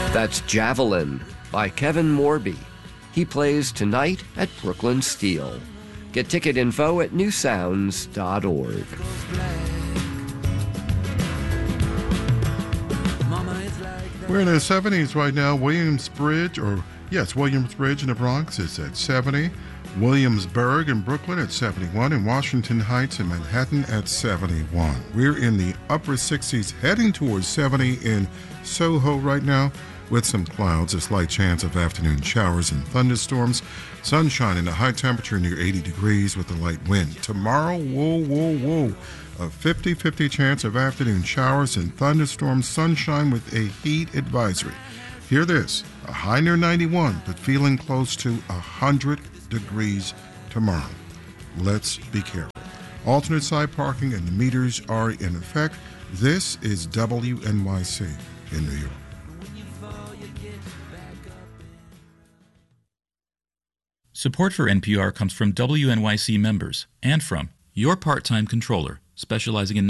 That's Javelin by Kevin Morby. He plays tonight at Brooklyn Steel. Get ticket info at newsounds.org. We're in the 70s right now. Williamsbridge in the Bronx is at 70. Williamsburg in Brooklyn at 71. And Washington Heights in Manhattan at 71. We're in the upper 60s, heading towards 70 in Soho right now, with some clouds, a slight chance of afternoon showers and thunderstorms. Sunshine and a high temperature near 80 degrees with a light wind. Tomorrow, a 50-50 chance of afternoon showers and thunderstorms, sunshine with a heat advisory. Hear this, a high near 91, but feeling close to 100 degrees tomorrow. Let's be careful. Alternate side parking and the meters are in effect. This is WNYC in New York. Support for NPR comes from WNYC members and from your part-time controller, specializing in